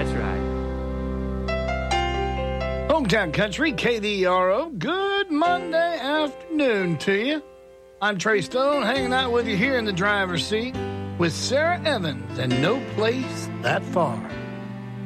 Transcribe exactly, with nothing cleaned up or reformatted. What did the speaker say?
That's right. Hometown Country, K D R O. Good Monday afternoon to you. I'm Trey Stone, hanging out with you here in the driver's seat with Sarah Evans and No Place That Far.